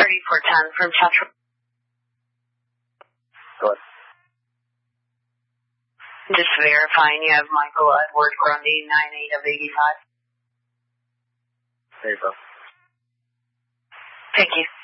3410 from Central. Go ahead. Just verifying you have Michael Edward Grundy, 98 of 85. There you go. Thank you.